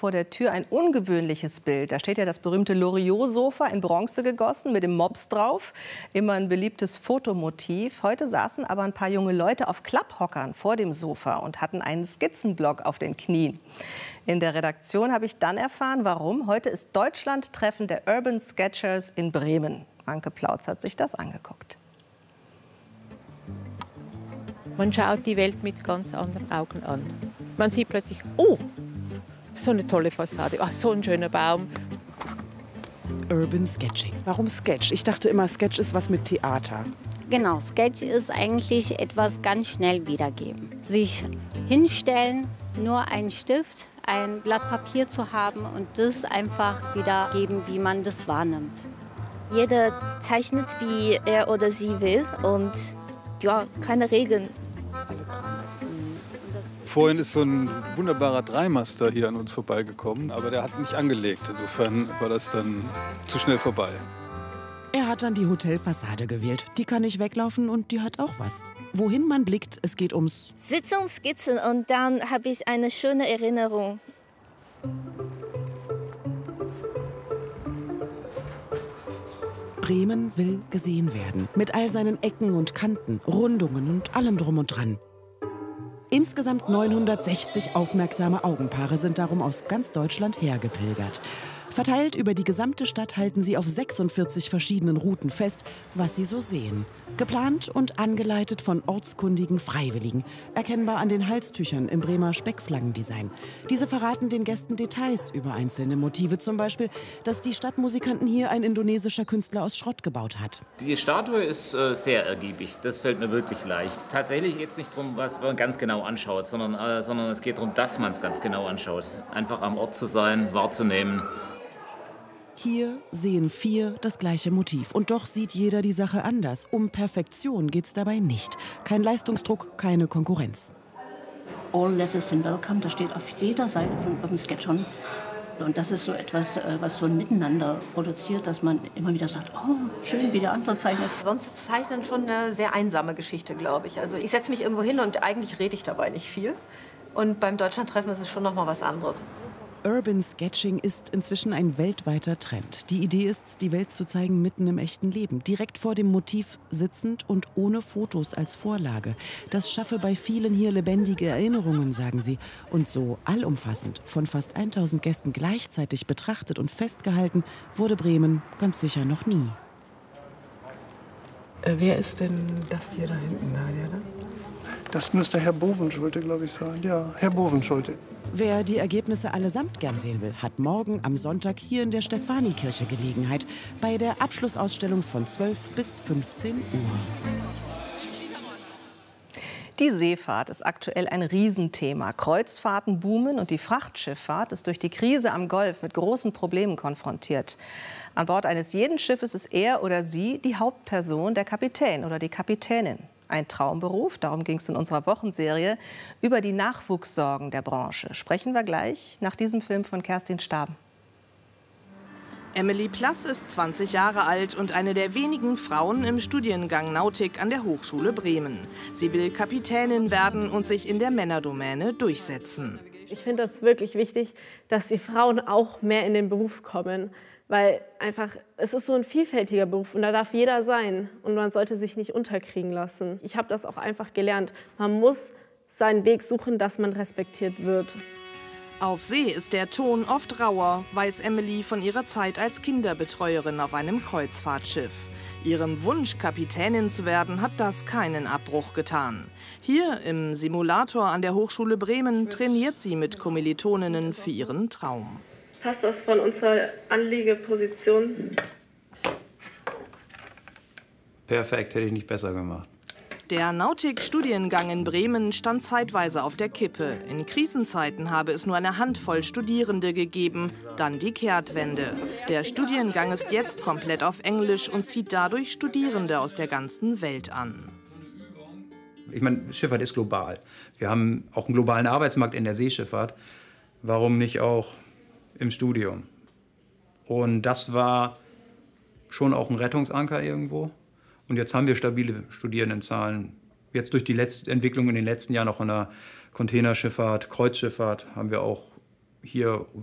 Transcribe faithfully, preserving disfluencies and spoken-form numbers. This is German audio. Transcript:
vor der Tür ein ungewöhnliches Bild. Da steht ja das berühmte Loriot-Sofa in Bronze gegossen mit dem Mops drauf. Immer ein beliebtes Fotomotiv. Heute saßen aber ein paar junge Leute auf Klapphockern vor dem Sofa und hatten einen Skizzenblock auf den Knien. In der Redaktion habe ich dann erfahren, warum. Heute ist Deutschland-Treffen der Urban Sketchers in Bremen. Anke Plautz hat sich das angeguckt. Man schaut die Welt mit ganz anderen Augen an. Man sieht plötzlich, oh, so eine tolle Fassade, ach, so ein schöner Baum. Urban Sketching. Warum Sketch? Ich dachte immer, Sketch ist was mit Theater. Genau, Sketch ist eigentlich etwas ganz schnell wiedergeben. Sich hinstellen, nur einen Stift, ein Blatt Papier zu haben und das einfach wiedergeben, wie man das wahrnimmt. Jeder zeichnet, wie er oder sie will und ja, keine Regeln. Vorhin ist so ein wunderbarer Dreimaster hier an uns vorbeigekommen, aber der hat nicht angelegt. Insofern war das dann zu schnell vorbei. Er hat dann die Hotelfassade gewählt. Die kann nicht weglaufen und die hat auch was. Wohin man blickt, es geht ums Sitzen und Skizzen und dann habe ich eine schöne Erinnerung. Bremen will gesehen werden. Mit all seinen Ecken und Kanten, Rundungen und allem drum und dran. Insgesamt neunhundertsechzig aufmerksame Augenpaare sind darum aus ganz Deutschland hergepilgert. Verteilt über die gesamte Stadt halten sie auf sechsundvierzig verschiedenen Routen fest, was sie so sehen. Geplant und angeleitet von ortskundigen Freiwilligen. Erkennbar an den Halstüchern im Bremer Speckflaggendesign. Diese verraten den Gästen Details über einzelne Motive. Zum Beispiel, dass die Stadtmusikanten hier ein indonesischer Künstler aus Schrott gebaut hat. Die Statue ist äh, sehr ergiebig. Das fällt mir wirklich leicht. Tatsächlich geht es nicht darum, was man ganz genau anschaut, sondern, äh, sondern es geht darum, dass man es ganz genau anschaut. Einfach am Ort zu sein, wahrzunehmen. Hier sehen vier das gleiche Motiv. Und doch sieht jeder die Sache anders. Um Perfektion geht es dabei nicht. Kein Leistungsdruck, keine Konkurrenz. All letters in welcome, das steht auf jeder Seite von Urban Sketchern. Und das ist so etwas, was so ein Miteinander produziert, dass man immer wieder sagt, oh, schön, wie der andere zeichnet. Sonst ist Zeichnen schon eine sehr einsame Geschichte, glaube ich. Also ich setze mich irgendwo hin und eigentlich rede ich dabei nicht viel. Und beim Deutschlandtreffen ist es schon noch mal was anderes. Urban Sketching ist inzwischen ein weltweiter Trend. Die Idee ist, die Welt zu zeigen mitten im echten Leben. Direkt vor dem Motiv sitzend und ohne Fotos als Vorlage. Das schaffe bei vielen hier lebendige Erinnerungen, sagen sie. Und so allumfassend, von fast tausend Gästen gleichzeitig betrachtet und festgehalten, wurde Bremen ganz sicher noch nie. Äh, wer ist denn das hier da hinten, Nadia? Ne? Das müsste Herr Bovenschulte, glaube ich, sein. Ja, Herr Bovenschulte. Wer die Ergebnisse allesamt gern sehen will, hat morgen am Sonntag hier in der Stephanikirche Gelegenheit bei der Abschlussausstellung von zwölf bis fünfzehn Uhr. Die Seefahrt ist aktuell ein Riesenthema. Kreuzfahrten boomen und die Frachtschifffahrt ist durch die Krise am Golf mit großen Problemen konfrontiert. An Bord eines jeden Schiffes ist er oder sie die Hauptperson, der Kapitän oder die Kapitänin. Ein Traumberuf, darum ging es in unserer Wochenserie. Über die Nachwuchssorgen der Branche sprechen wir gleich nach diesem Film von Kerstin Staben. Emily Plass ist zwanzig Jahre alt und eine der wenigen Frauen im Studiengang Nautik an der Hochschule Bremen. Sie will Kapitänin werden und sich in der Männerdomäne durchsetzen. Ich finde es wirklich wichtig, dass die Frauen auch mehr in den Beruf kommen. Weil einfach, es ist so ein vielfältiger Beruf und da darf jeder sein und man sollte sich nicht unterkriegen lassen. Ich habe das auch einfach gelernt. Man muss seinen Weg suchen, dass man respektiert wird. Auf See ist der Ton oft rauer, weiß Emily von ihrer Zeit als Kinderbetreuerin auf einem Kreuzfahrtschiff. Ihrem Wunsch, Kapitänin zu werden, hat das keinen Abbruch getan. Hier im Simulator an der Hochschule Bremen trainiert sie mit Kommilitoninnen für ihren Traum. Passt das von unserer Anliegeposition? Perfekt, hätte ich nicht besser gemacht. Der Nautik-Studiengang in Bremen stand zeitweise auf der Kippe. In Krisenzeiten habe es nur eine Handvoll Studierende gegeben, dann die Kehrtwende. Der Studiengang ist jetzt komplett auf Englisch und zieht dadurch Studierende aus der ganzen Welt an. Ich meine, Schifffahrt ist global. Wir haben auch einen globalen Arbeitsmarkt in der Seeschifffahrt. Warum nicht auch im Studium? Und das war schon auch ein Rettungsanker irgendwo. Und jetzt haben wir stabile Studierendenzahlen. Jetzt durch die letzte Entwicklung in den letzten Jahren auch in der Containerschifffahrt, Kreuzschifffahrt haben wir auch hier